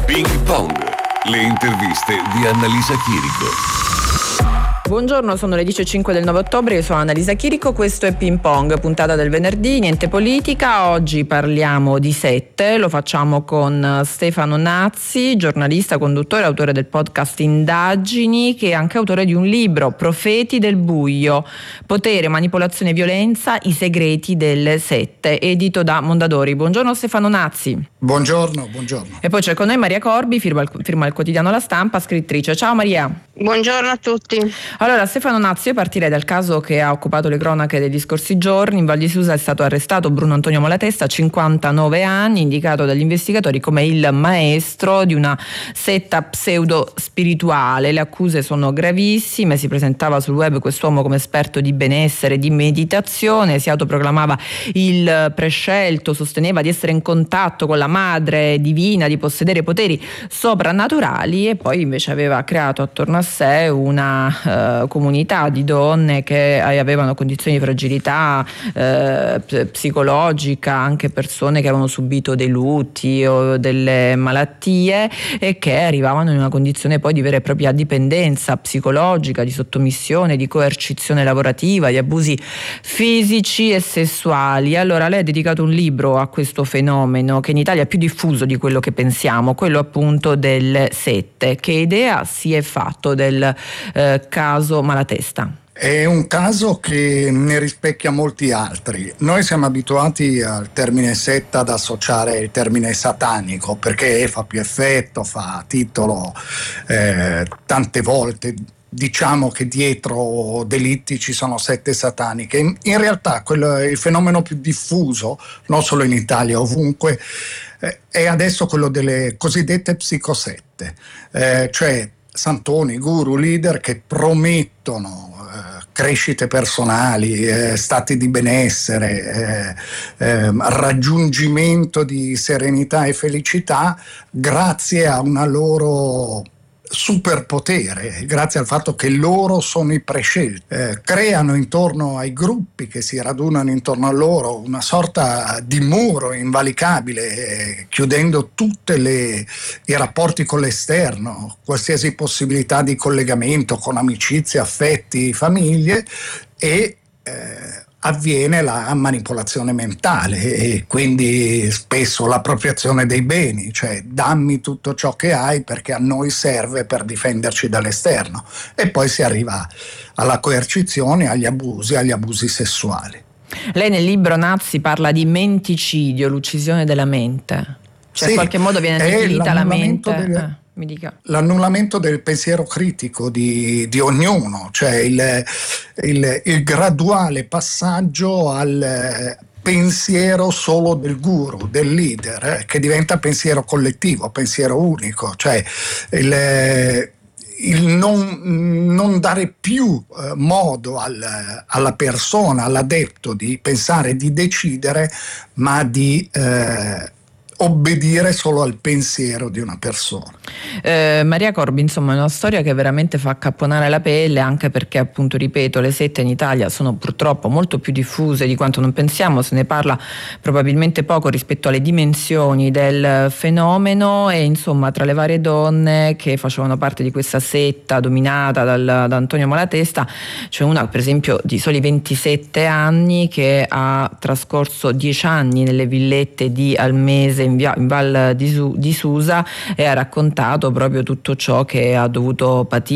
Ping Pong, le interviste di Annalisa Chirico. Buongiorno, sono le 10:05 del 9 ottobre, io sono Annalisa Chirico, questo è Ping Pong, puntata del venerdì, niente politica. Oggi parliamo di Sette, lo facciamo con Stefano Nazzi, giornalista, conduttore, autore del podcast Indagini, che è anche autore di un libro, Profeti del buio, potere, manipolazione e violenza, i segreti del Sette, edito da Mondadori. Buongiorno Stefano Nazzi. Buongiorno. E poi c'è con noi Maria Corbi, firma il quotidiano La Stampa, scrittrice. Ciao Maria. Buongiorno a tutti. Allora, Stefano Nazzi, io partirei dal caso che ha occupato le cronache degli scorsi giorni. In Val di Susa è stato arrestato Bruno Antonio Malatesta, 59 anni, indicato dagli investigatori come il maestro di una setta pseudo-spirituale. Le accuse sono gravissime, si presentava sul web quest'uomo come esperto di benessere, di meditazione, si autoproclamava il prescelto, sosteneva di essere in contatto con la madre divina, di possedere poteri soprannaturali, e poi invece aveva creato attorno a sé una comunità di donne che avevano condizioni di fragilità psicologica, anche persone che avevano subito dei lutti o delle malattie e che arrivavano in una condizione poi di vera e propria dipendenza psicologica, di sottomissione, di coercizione lavorativa, di abusi fisici e sessuali. Allora lei ha dedicato un libro a questo fenomeno che in Italia è più diffuso di quello che pensiamo, quello appunto del Sette. Che idea si è fatto del caso Malatesta? È un caso che ne rispecchia molti altri. Noi siamo abituati al termine setta ad associare il termine satanico, perché fa più effetto, fa titolo, tante volte diciamo che dietro delitti ci sono sette sataniche. In realtà il fenomeno più diffuso, non solo in Italia, ovunque, è adesso quello delle cosiddette psicosette, cioè santoni, guru, leader che promettono crescite personali, stati di benessere, raggiungimento di serenità e felicità grazie a una loro superpotere, grazie al fatto che loro sono i prescelti. Creano intorno ai gruppi che si radunano intorno a loro una sorta di muro invalicabile, chiudendo tutti i rapporti con l'esterno, qualsiasi possibilità di collegamento con amicizie, affetti, famiglie, e avviene la manipolazione mentale e quindi spesso l'appropriazione dei beni, cioè dammi tutto ciò che hai perché a noi serve per difenderci dall'esterno, e poi si arriva alla coercizione, agli abusi sessuali. Lei nel libro Nazzi parla di menticidio, l'uccisione della mente, cioè sì, in qualche modo viene definita la mente. Mi dica. L'annullamento del pensiero critico di ognuno, cioè il graduale passaggio al pensiero solo del guru, del leader, che diventa pensiero collettivo, pensiero unico, cioè il non dare più modo alla persona, all'adepto di pensare, di decidere, ma di obbedire solo al pensiero di una persona. Maria Corbi, insomma, è una storia che veramente fa accapponare la pelle, anche perché, appunto, ripeto, le sette in Italia sono purtroppo molto più diffuse di quanto non pensiamo, se ne parla probabilmente poco rispetto alle dimensioni del fenomeno, e insomma tra le varie donne che facevano parte di questa setta dominata da Antonio Malatesta c'è una, per esempio, di soli 27 anni che ha trascorso 10 anni nelle villette di Almese in Val di Susa, e ha raccontato proprio tutto ciò che ha dovuto patire